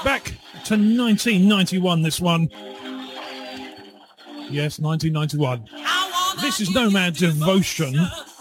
Back to 1991, this one. Yes, 1991. This is Nomad Devotion.